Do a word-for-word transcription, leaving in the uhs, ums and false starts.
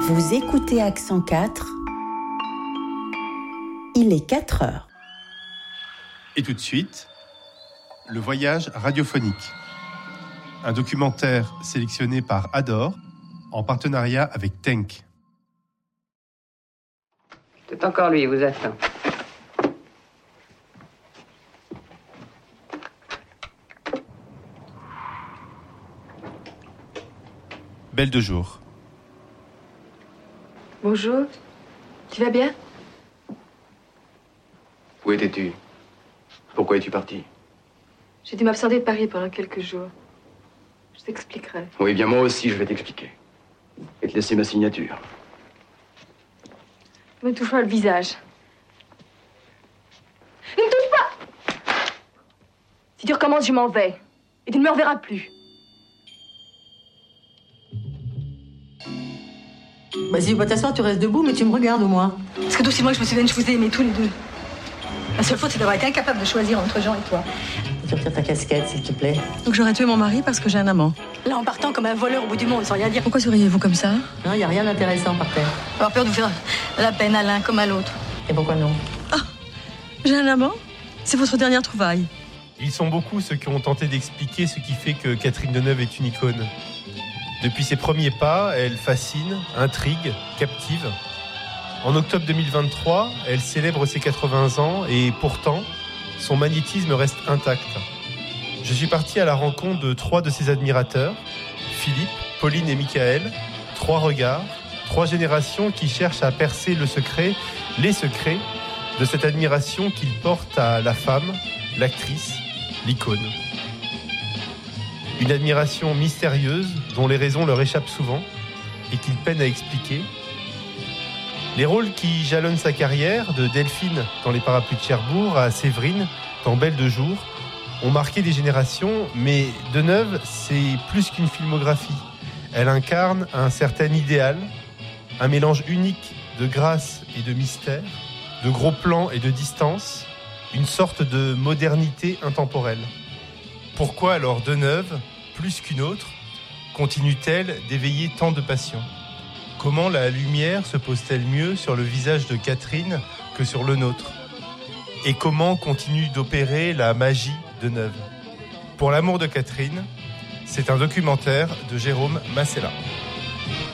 Vous écoutez Accent quatre. Il est quatre heures. Et tout de suite, le voyage radiophonique. Un documentaire sélectionné par Ador en partenariat avec Tenk. C'est encore lui, il vous attend. Belle de jour. Bonjour. Tu vas bien? Où étais-tu? Pourquoi es-tu parti? J'ai dû m'absenter de Paris pendant quelques jours. Je t'expliquerai. Oui, bien moi aussi, je vais t'expliquer. Et te laisser ma signature. Ne me touche pas le visage. Ne me touche pas! Si tu recommences, je m'en vais. Et tu ne me reverras plus. Vas-y, va t'asseoir, tu restes debout, mais tu me regardes au moins. Parce que d'aussi loin que je me souvienne, je vous ai aimés tous les deux. La seule faute, c'est d'avoir été incapable de choisir entre Jean et toi. Tu retires ta casquette, s'il te plaît. Donc j'aurais tué mon mari parce que j'ai un amant. Là, en partant comme un voleur au bout du monde, sans rien dire. Pourquoi souriez-vous comme ça? Non, il n'y a rien d'intéressant par terre. Avoir peur de vous faire la peine à l'un comme à l'autre. Et pourquoi non? Ah, j'ai un amant? C'est votre dernière trouvaille. Ils sont beaucoup ceux qui ont tenté d'expliquer ce qui fait que Catherine Deneuve est une icône. Depuis ses premiers pas, elle fascine, intrigue, captive. En octobre deux mille vingt-trois, elle célèbre ses quatre-vingts ans et pourtant, son magnétisme reste intact. Je suis parti à la rencontre de trois de ses admirateurs, Philippe, Pauline et Michael, trois regards, trois générations qui cherchent à percer le secret, les secrets de cette admiration qu'ils portent à la femme, l'actrice, l'icône. Une admiration mystérieuse dont les raisons leur échappent souvent et qu'ils peinent à expliquer. Les rôles qui jalonnent sa carrière, de Delphine dans Les Parapluies de Cherbourg à Séverine dans Belle de jour, ont marqué des générations, mais Deneuve, c'est plus qu'une filmographie. Elle incarne un certain idéal, un mélange unique de grâce et de mystère, de gros plans et de distance, une sorte de modernité intemporelle. Pourquoi alors Deneuve, plus qu'une autre, continue-t-elle d'éveiller tant de passion ? Comment la lumière se pose-t-elle mieux sur le visage de Catherine que sur le nôtre ? Et comment continue d'opérer la magie de Deneuve ? Pour l'amour de Catherine, c'est un documentaire de Jérôme Massella.